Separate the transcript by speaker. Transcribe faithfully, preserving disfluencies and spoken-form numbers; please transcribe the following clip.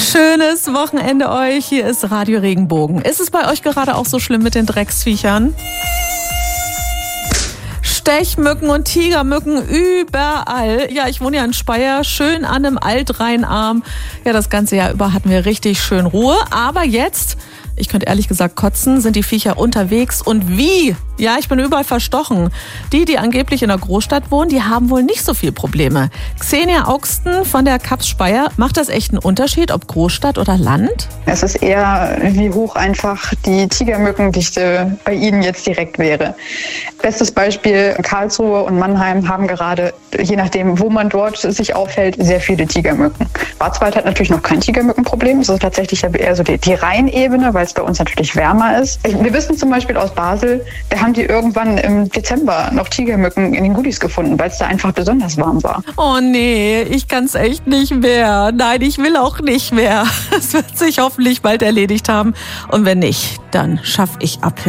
Speaker 1: Schönes Wochenende euch. Hier ist Radio Regenbogen. Ist es bei euch gerade auch so schlimm mit den Drecksviechern? Stechmücken und Tigermücken überall. Ja, ich wohne ja in Speyer, schön an einem Altrheinarm. Ja, das ganze Jahr über hatten wir richtig schön Ruhe. Aber jetzt, ich könnte ehrlich gesagt kotzen, sind die Viecher unterwegs. Und wie? Ja, ich bin überall verstochen. Die, die angeblich in der Großstadt wohnen, die haben wohl nicht so viel Probleme. Xenia Augsten von der K A P S Speyer, macht das echt einen Unterschied, ob Großstadt oder Land?
Speaker 2: Es ist eher, wie hoch einfach die Tigermückendichte bei Ihnen jetzt direkt wäre. Bestes Beispiel, Karlsruhe und Mannheim haben gerade, je nachdem, wo man dort sich aufhält, sehr viele Tigermücken. Schwarzwald hat natürlich noch kein Tigermückenproblem. Es ist tatsächlich eher so die, die Rheinebene, weil es bei uns natürlich wärmer ist. Wir wissen zum Beispiel aus Basel, da haben die irgendwann im Dezember noch Tigermücken in den Goodies gefunden, weil es da einfach besonders warm war.
Speaker 1: Oh nee, ich kann es echt nicht mehr. Nein, ich will auch nicht mehr. Es wird sich hoffentlich bald erledigt haben. Und wenn nicht, dann schaffe ich Abhilfe.